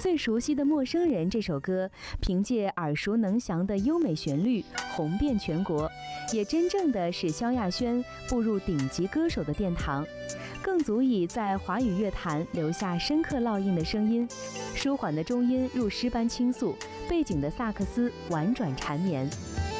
最熟悉的陌生人这首歌，凭借耳熟能详的优美旋律红遍全国，也真正的使萧亚轩步入顶级歌手的殿堂，更足以在华语乐坛留下深刻烙印的声音。舒缓的中音入诗般倾诉，背景的萨克斯婉转缠绵。